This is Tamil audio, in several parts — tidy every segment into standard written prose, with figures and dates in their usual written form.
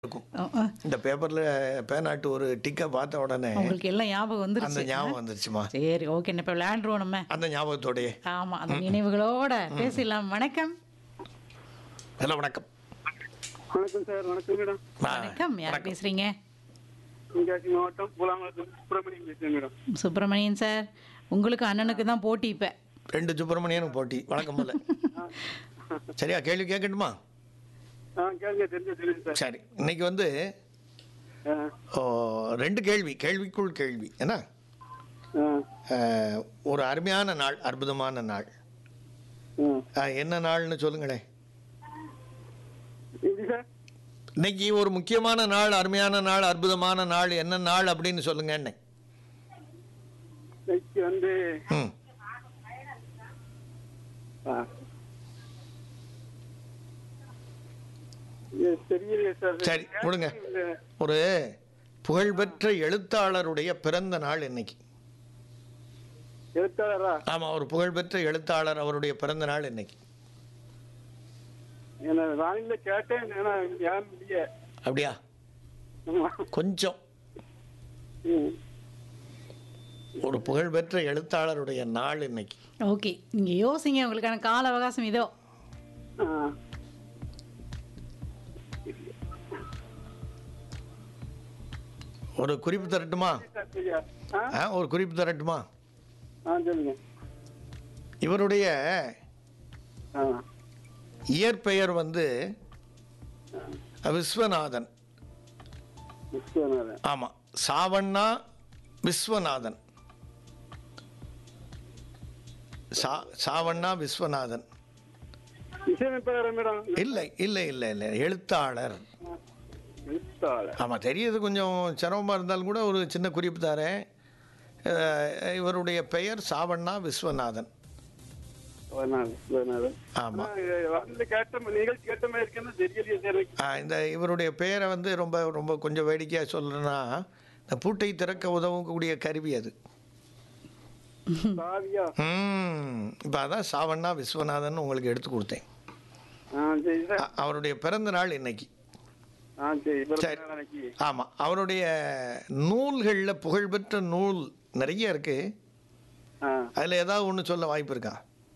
இருக்கும். அ, அ. இந்த பேப்பர்ல பேனாட்டு ஒரு டிக்க பார்த்த உடனே உங்களுக்கு எல்லாம் ஞாபகம் அந்த வந்துருச்சு. ஞாபகம் வந்துருச்சுமா. சரி, ஓகே. இப்ப விளையாண்டுருவோம் நம்ம. அந்த ஞாபகத்தோடயே. ஆமா, அந்த நினைவுகளோட பேசலாம். வணக்கம். ஹலோ, வணக்கம். வணக்கம் சார். வணக்கம் மேடம். வணக்கம். யார் வணக்கம். பேசுறீங்க? தென்காசி மாவட்டம் பூலாங்குளத்துல சுப்பிரமணியம் பேசுறேன் மேடம். சுப்பிரமணியன் சார். உங்களுக்கு அண்ணனுக்கு தான் போட்டி இப்ப. 2 சுப்பிரமணியனும் போட்டி வழக்கம் போல. சரியா, கேள்வி கேட்கட்டுமா? கேளுங்க, தெரிஞ்சு சார். சரி, இன்னைக்கு வந்து ஆ, 2 கேள்விக்குள் கேள்வி என்ன. ஆ, ஒரு அருமையான நாள், அற்புதமான நாள். ஆ. என்ன நாள்னு சொல்லுங்களேன். எப்படி சார்? இன்னைக்கு ஒரு முக்கியமான நாள், அருமையான நாள், அற்புதமான நாள், என்ன நாள் அப்படின்னு சொல்லுங்க. என்ன? இன்னைக்கு வந்து ம் ஆ. தெரியலையே சார். சரி, விடுங்க. ஒரு புகழ்பெற்ற எழுத்தாளருடைய பிறந்த நாள் இன்னைக்கு. எழுத்தாளரா? ஆமாம், ஒரு புகழ்பெற்ற எழுத்தாளர், அவருடைய பிறந்த நாள் இன்னைக்கு. என்ன வானிலை கேட்டேன், ஏன்னா யாரும் இல்லையே. அப்படியா? ஆமா. கொஞ்சம் ம். ஒரு புகழ்பெற்ற எழுத்தாளருடைய நாள் இன்னைக்கு. ஓகே, நீங்க யோசிங்க. உங்களுக்கான கால அவகாசம் இதோ. ஆ. ஒரு குறிப்பு தரட்டுமா? சரியா? ஆ? ஒரு குறிப்பு தரட்டுமா? சொல்லுங்க. இவருடைய ஆ. இயற்பெயர் வந்து விஸ்வநாதன். விஸ்வநாதன். ஆமாம், சாவண்ணா விஸ்வநாதன். சாவண்ணா விஸ்வநாதன். இசையமைப்பாளரா மேடம்? இல்லை இல்லை இல்லை இல்லை, எழுத்தாளர். எழுத்தாளர். ஆமாம், தெரியுது. கொஞ்சம் சிரமமாக இருந்தாலும் கூட ஒரு சின்ன குறிப்பு தரேன். இவருடைய பெயர் சாவண்ணா விஸ்வநாதன். விஸ்வநாதன். ஆமாம். வானிலை கேட்ட நிகழ்ச்சி கேட்ட மாதிரி இருக்கேன்னு தெரியலையே சார் எனக்கு. இந்த இவருடைய பெயரை வந்து ரொம்ப ரொம்ப கொஞ்சம் வேடிக்கையாக சொல்கிறேன்னா, இந்த பூட்டை திறக்க உதவக்கூடிய கருவி அது. சாவியா? இப்போ அதான் சாவண்ணா விஸ்வநாதன் உங்களுக்கு எடுத்து கொடுத்தேன். சரி சார். அவருடைய பிறந்த நாள் இன்னைக்கு. சரி. சரி. ஆமாம், அவருடைய நூல்களில் புகழ்பெற்ற நூல் நிறைய இருக்கு. அதில் ஏதாவது ஒன்று சொல்ல வாய்ப்பு இருக்கா?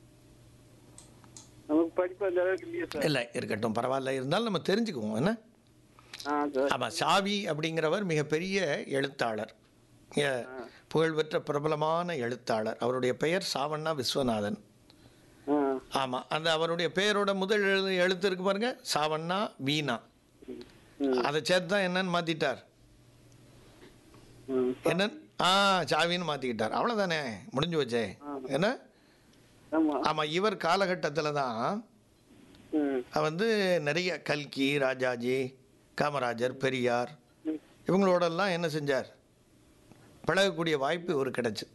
நமக்கு படிப்பு அந்த அளவுக்கு இல்லையே சார். இல்லை, இருக்கட்டும், பரவாயில்ல. இருந்தாலும் நம்ம தெரிஞ்சுக்குவோம் என்ன. சார். ஆமாம், சாவி அப்படிங்கிறவர் மிகப்பெரிய எழுத்தாளர், புகழ்பெற்ற பிரபலமான எழுத்தாளர். அவருடைய பெயர் சாவண்ணா விஸ்வநாதன். ஆமாம், அந்த அவருடைய பெயரோட முதல் எழுத்து இருக்கு பாருங்க, சாவண்ணா வீணா. அதை சேர்த்து தான் என்னன்னு மாற்றிட்டார். என்னன்னு சாவின்னு மாற்றிக்கிட்டார். அவ்வளோதானே, முடிஞ்சு வச்சே என்ன. ஆமாம், இவர் காலகட்டத்தில் தான் வந்து நிறைய கல்கி, ராஜாஜி, காமராஜர், பெரியார் இவங்களோடெல்லாம் என்ன செஞ்சார், பழகக்கூடிய வாய்ப்பு இவர் கிடைச்சு.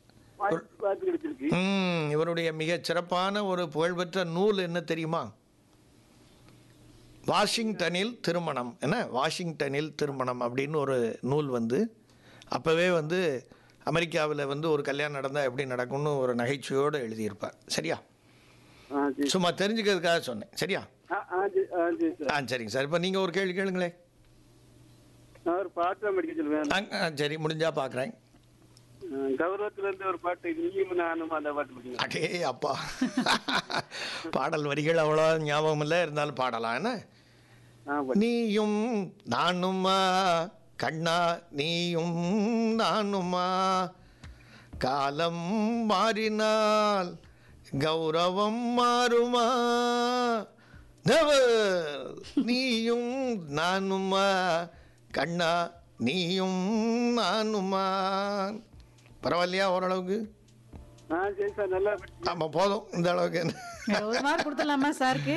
இவருடைய மிக சிறப்பான ஒரு புகழ்பெற்ற நூல் என்ன தெரியுமா? வாஷிங்டனில் திருமணம். என்ன, வாஷிங்டனில் திருமணம் அப்படின்னு ஒரு நூல் வந்து அப்போவே வந்து அமெரிக்காவில் வந்து ஒரு கல்யாணம் நடந்தால் எப்படி நடக்கும்னு ஒரு நகைச்சுவையோடு எழுதியிருப்பார். சரியா? சும்மா தெரிஞ்சுக்கிறதுக்காக சொன்னேன். சரியா? சரிங்க சார். இப்போ நீங்கள் ஒரு கேள்வி கேளுங்களேன். நான் ஒரு பாட்டு படிக்க சொல்லுவேன். சரி, முடிஞ்சா பார்க்குறேன். கௌரவத்துல இருந்து ஒரு பாட்டு, நீயும் நானும், அந்த பாட்டு படிக்கணும். அடே அப்பா, பாடல் வரிகள் அவ்வளோ ஞாபகம் இல்லை, இருந்தாலும் பாடலாம் என்ன. நீயும் நானுமா கண்ணா, நீயும் நானுமா, காலம் மாறினால் கௌரவம் மாறுமா, நீயும் நானுமா கண்ணா, நீயும் நானுமா. பரவாயில்லையா ஓரளவுக்கு? சரி சார், நல்லா. ஆமாம், போதும் இந்த அளவுக்கு. ஒரு மார்க் கொடுத்துடலாமா சாருக்கு?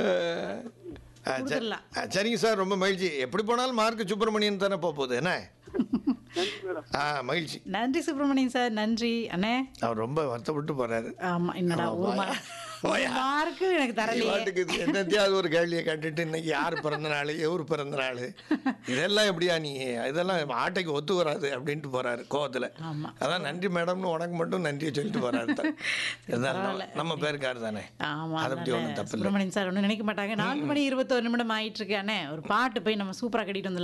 சரிங்க சார், ரொம்ப மகிழ்ச்சி. எப்படி போனாலும் மார்க் சுப்பிரமணியன் தானே போகுது என்ன. மகிழ்ச்சி. நன்றி சுப்பிரமணியன் சார். நன்றி அண்ணே. அவர் ரொம்ப வருத்தப்பட்டு போறாரு. ஆமா, என்னடா ஒரு மார்க்கு எனக்கு தரலையே. என்னத்தையாவது ஒரு கேள்வியை கேட்டுட்டு இன்னைக்கு யார் பிறந்த நாள், எவர் பிறந்த நாள், இதெல்லாம் எப்படியா நீ, இதெல்லாம் ஆட்டைக்கு ஒத்து வராது அப்படின்ட்டு போறாரு கோவத்தில். அதான் நன்றி மேடம்னு உனக்கு மட்டும் நன்றியை சொல்லிட்டு போறாரு. நம்ம பேருக்காரு தானே. அதை பற்றி ஒன்றும் தப்பு இல்லை. சுப்பிரமணியன் சார் ஒன்றும் நினைக்க மாட்டாங்க. 4 மணி 21 நிமிடம் ஆயிட்டு இருக்கு அண்ணே. ஒரு பாட்டு போய் நம்ம சூப்பராக கட்டிட்டு வந்துடலாம்.